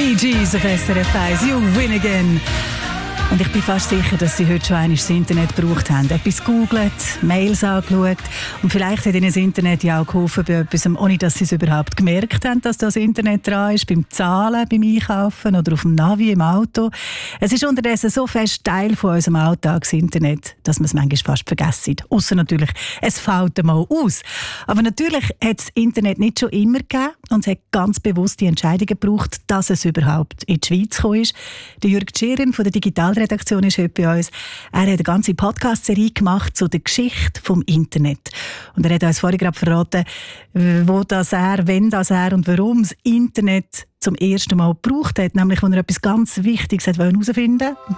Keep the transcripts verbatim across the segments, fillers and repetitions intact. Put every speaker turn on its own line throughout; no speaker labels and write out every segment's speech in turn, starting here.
Bee Gees auf S R F eins, You Win Again. Und ich bin fast sicher, dass Sie heute schon einmal das Internet gebraucht haben. Etwas gegoogelt, Mails angeschaut. Und vielleicht hat Ihnen das Internet ja auch geholfen bei etwas, ohne dass Sie es überhaupt gemerkt haben, dass das Internet dran ist, beim Zahlen, beim Einkaufen oder auf dem Navi im Auto. Es ist unterdessen so fest Teil von unserem Alltag, das Internet, dass man es manchmal fast vergessen. Ausser natürlich, es fällt einmal aus. Aber natürlich hat das Internet nicht schon immer gegeben und es hat ganz bewusst die Entscheidung gebraucht, dass es überhaupt in die Schweiz gekommen ist. Der Jürg Tschirren von der Digital Redaktion ist heute bei uns. Er hat eine ganze Podcast-Serie gemacht zu der Geschichte vom Internet. Und er hat uns vorhin gerade verraten, wo das er, wenn das er und warum das Internet zum ersten Mal gebraucht hat. Nämlich, wenn er etwas ganz Wichtiges herausfinden wollte.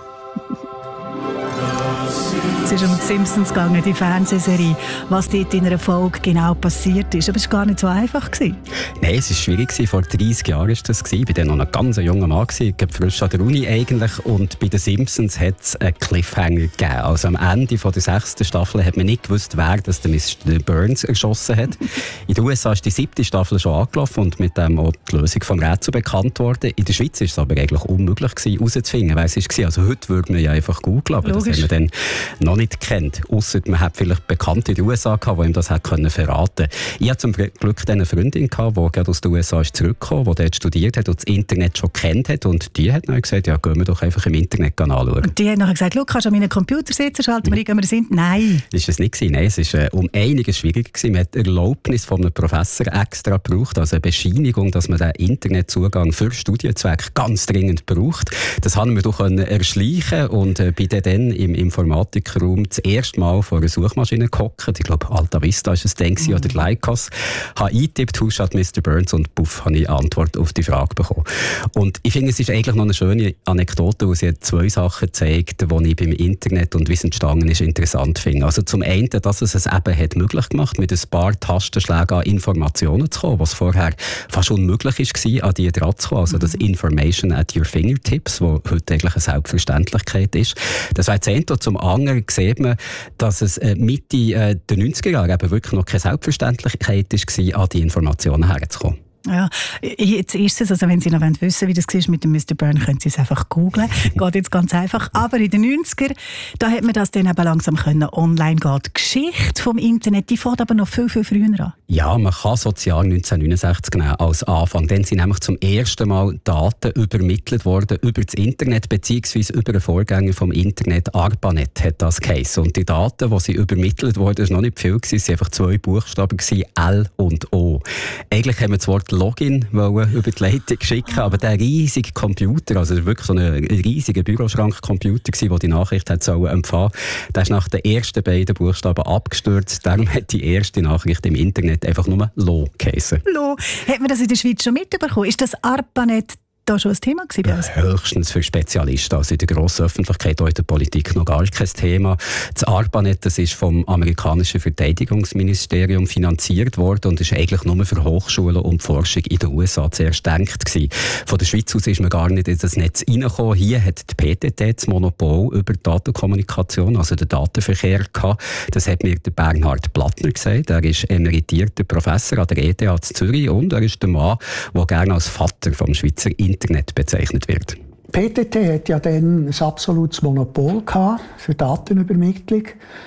Es ist um die Simpsons gegangen, die Fernsehserie, was dort in einer Folge genau passiert ist. Aber es war gar nicht so einfach.
Nein, es war schwierig. Vor dreissig Jahren war das. Ich war dann noch ein ganz junger Mann, frisch an der Uni eigentlich. Und bei den Simpsons hat es einen Cliffhanger gegeben. Also am Ende von der sechsten Staffel hat man nicht gewusst, wer das der Mister Burns erschossen hat. In den U S A ist die siebte Staffel schon angelaufen und mit dem auch die Lösung des Rätsels bekannt worden. In der Schweiz war es aber eigentlich unmöglich herauszufinden, wer es war. Also heute würde man ja einfach googeln, aber Logisch. Das haben wir dann noch nicht kennt. Ausser man hat vielleicht Bekannte in den U S A gehabt, die ihm das können verraten konnten. Ich hatte zum Glück eine Freundin gehabt, die gerade aus den U S A ist zurückgekommen, die dort studiert hat und das Internet schon kennt hat. Und die hat dann gesagt, ja, gehen wir doch einfach im Internet anschauen. Und
die hat dann gesagt, schau, kannst du an meinen Computer sitzen, schalten wir ein, wir sind. Nein.
Das war es nicht. Nein, es war äh, um einiges schwieriger gewesen. Man hat Erlaubnis von einem Professor extra gebraucht, also eine Bescheinigung, dass man den Internetzugang für Studienzwecke ganz dringend braucht. Das haben wir doch erschleichen und äh, bin dann im Informatikraum das erste Mal vor einer Suchmaschine gehockt. Ich glaube, Alta Vista war es dann mhm. oder Lycos. Ich habe eingetippt, Hausstadt Mister Burns und puff, habe ich Antwort auf die Frage bekommen. Und ich finde, es ist eigentlich noch eine schöne Anekdote, wo sie zwei Sachen zeigt, die ich beim Internet und wie es entstanden ist, interessant finde. Also zum einen, dass es es eben hat möglich gemacht, mit ein paar Tastenschlägen an Informationen zu kommen, was vorher fast unmöglich war, an die dran zu kommen. Also das Information at your fingertips, was heute eigentlich eine Selbstverständlichkeit ist. Das war das eine. Zum anderen sieht man, dass es Mitte äh, der neunziger Jahre eben wirklich noch keine Selbstverständlichkeit war, an die Informationen herzukommen.
Ja, jetzt ist es, also wenn Sie noch wissen wollen, wie das war mit dem Mister Burns, können Sie es einfach googlen. Geht jetzt ganz einfach. Aber in den neunziger, da hat man das dann eben langsam können online gehen. Die Geschichte vom Internet, die fängt aber noch viel, viel früher an.
Ja, man kann so das Jahr neunzehnhundertneunundsechzig nehmen als Anfang. Dann sind nämlich zum ersten Mal Daten übermittelt worden über das Internet, beziehungsweise über einen Vorgänger vom Internet. ARPANET hat das geheißen. Und die Daten, die sie übermittelt wurden, waren noch nicht viel. Es waren einfach zwei Buchstaben, L und O. Eigentlich haben wir das Wort Login wollen über die Leitung schicken, aber der riesige Computer, also wirklich so ein riesiger Büroschrank-Computer, der die Nachricht hat sollen empfangen, der ist nach den ersten beiden Buchstaben abgestürzt. Darum hat die erste Nachricht im Internet einfach nur Lo geheißen.
Lo. Hat man das in der Schweiz schon mitbekommen? Ist das ARPANET da schon ein Thema gewesen bei uns?
Höchstens für Spezialisten, also in der grossen Öffentlichkeit, auch in der Politik noch gar kein Thema. Das ARPANET, das ist vom amerikanischen Verteidigungsministerium finanziert worden und ist eigentlich nur für Hochschulen und Forschung in den U S A zuerst gedacht gewesen. Von der Schweiz aus ist man gar nicht in das Netz reingekommen. Hier hat die P T T das Monopol über die Datenkommunikation, also den Datenverkehr gehabt. Das hat mir der Bernhard Plattner gesagt. Er ist emeritierter Professor an der E T H Zürich und er ist der Mann, der gerne als Vater vom Schweizer Internet bezeichnet wird.
P T T hat ja dann ein absolutes Monopol gehabt für Datenübermittlung.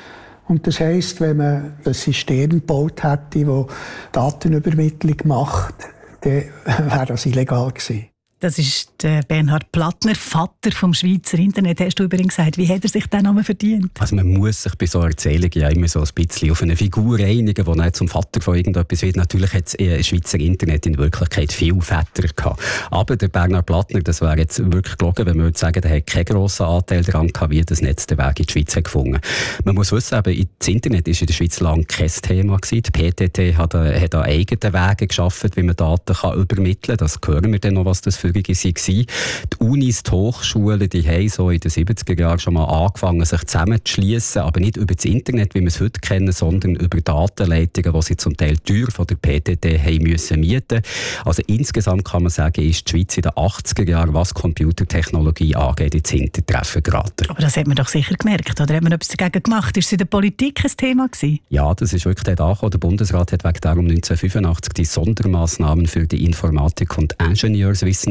Und das heisst, wenn man ein System gebaut hätte, das Datenübermittlung macht, dann wäre das illegal gewesen.
Das ist der Bernhard Plattner, Vater vom Schweizer Internet. Hast du übrigens gesagt, wie hat er sich diesen Namen verdient?
Also man muss sich bei so Erzählungen ja immer so ein bisschen auf eine Figur einigen, die dann zum Vater von irgendetwas wird. Natürlich hat das Schweizer Internet in Wirklichkeit viel Väter gehabt. Aber der Bernhard Plattner, das wäre jetzt wirklich gelogen, wenn man würde sagen, der hat keinen grossen Anteil daran gehabt, wie das Netz den Weg in die Schweiz hat gefunden. Man muss wissen, eben, das Internet war in der Schweiz lange kein Thema gewesen. Die P T T hat, hat an eigenen Wegen geschaffen, wie man Daten kann übermitteln kann. Das hören wir dann noch, was das für waren. Die Unis, die Hochschulen, die haben so in den siebziger Jahren schon mal angefangen, sich zusammenzuschliessen, aber nicht über das Internet, wie wir es heute kennen, sondern über Datenleitungen, die sie zum Teil teuer von der P T T haben müssen mieten. Also insgesamt kann man sagen, ist die Schweiz in den achtziger Jahren, was Computertechnologie angeht, ins Hintertreffen geraten.
Aber das hat man doch sicher gemerkt, oder hat man etwas dagegen gemacht? Ist es in der Politik ein Thema gewesen?
Ja, das ist wirklich dort angekommen. Der Bundesrat hat wegen darum neunzehnhundertfünfundachtzig die Sondermaßnahmen für die Informatik und Ingenieurswissenschaft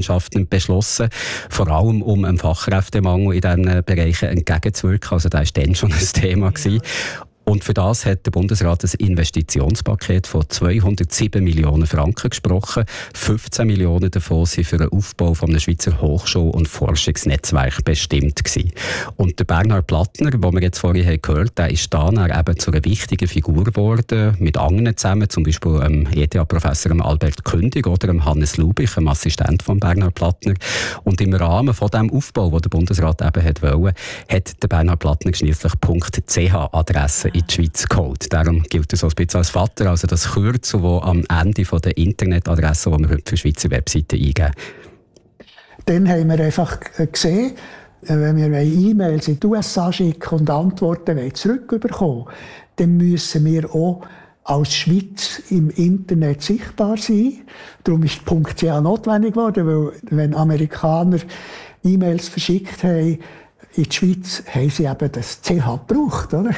Wissenschaftlern beschlossen, vor allem um einem Fachkräftemangel in diesen Bereichen entgegenzuwirken. Also das war dann schon ein Thema gewesen. Und für das hat der Bundesrat ein Investitionspaket von zweihundertsieben Millionen Franken gesprochen. fünfzehn Millionen davon sind für den Aufbau von einem Schweizer Hochschul- und Forschungsnetzwerk bestimmt gewesen. Und der Bernhard Plattner, den wir jetzt vorhin haben gehört, der ist dann eben zu einer wichtigen Figur geworden, mit anderen zusammen, zum Beispiel dem E T H-Professor Albert Kündig oder dem Hannes Lubich, dem Assistent von Bernhard Plattner. Und im Rahmen von dem Aufbau, den der Bundesrat eben hat wollte, hat der Bernhard Plattner schliesslich .ch-Adresse in die Schweiz geholt. Darum gilt er so ein bisschen als Vater, also das Kürzel, das am Ende von der Internetadresse, die wir heute für Schweizer Webseiten eingeben.
Dann haben wir einfach gesehen, wenn wir E-Mails in die U S A schicken und Antworten zurückbekommen, dann müssen wir auch als Schweiz im Internet sichtbar sein. Darum ist .ch notwendig geworden, weil wenn Amerikaner E-Mails verschickt haben in die Schweiz, haben sie eben das C H gebraucht, oder?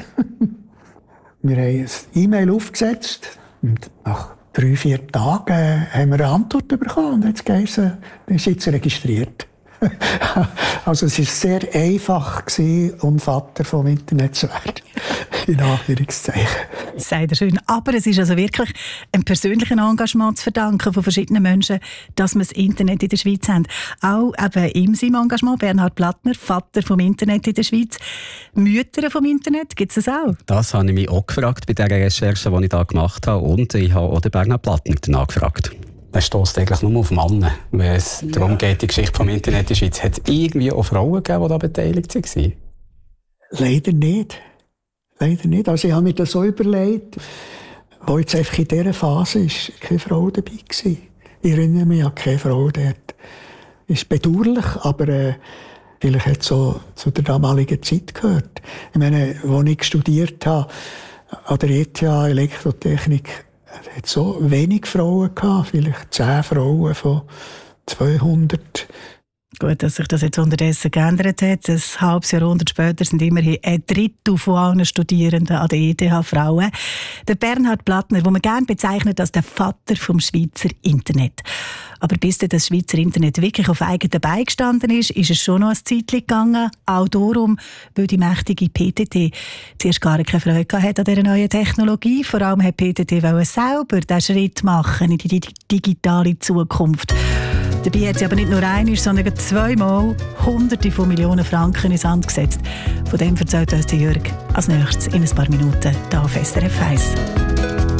Wir haben ein E-Mail aufgesetzt und nach drei, vier Tagen haben wir eine Antwort bekommen und jetzt geheißen, dann ist jetzt registriert. Also es war sehr einfach gewesen, um Vater vom Internet zu werden. In Anführungszeichen.
Sehr schön. Aber es ist also wirklich einem persönlichen Engagement zu verdanken von verschiedenen Menschen, dass wir das Internet in der Schweiz haben. Auch eben in seinem Engagement, Bernhard Plattner, Vater vom Internet in der Schweiz. Mütter vom Internet, gibt es das auch?
Das habe ich mich auch gefragt bei der Recherche, die ich da gemacht habe. Und ich habe auch den Bernhard Plattner danach gefragt. Er stösst eigentlich nur auf Männer, wenn es ja. darum geht, die Geschichte vom Internet in der Schweiz. Hat es irgendwie auch Frauen gegeben, die da beteiligt waren?
Leider nicht. Leider nicht. Also ich habe mir das so überlegt, wo jetzt einfach in dieser Phase ist keine Frau dabei war. Ich erinnere mich an keine Frau dort. Ist bedauerlich, aber äh, vielleicht hat es so zu der damaligen Zeit gehört. Ich meine, als ich studiert habe, an der E T H Elektrotechnik, es hat so wenig Frauen gehabt, vielleicht zehn Frauen von zweihundert.
Gut, dass sich das jetzt unterdessen geändert hat. Ein halbes Jahrhundert später sind immerhin ein Drittel von allen Studierenden an der E T H Frauen. Der Bernhard Plattner, den man gerne bezeichnet als der Vater vom Schweizer Internet. Aber bis das Schweizer Internet wirklich auf eigenen Beinen gestanden ist, ist es schon noch ein Zeitchen gegangen. Auch darum, weil die mächtige P T T zuerst gar keine Freude hatte an dieser neuen Technologie. Vor allem hat P T T selber diesen Schritt machen in die digitale Zukunft. Dabei hat sie aber nicht nur einmal, sondern zweimal Hunderte von Millionen Franken ins Hand gesetzt. Von dem erzählt uns Jürg als nächstes in ein paar Minuten hier auf S R F eins.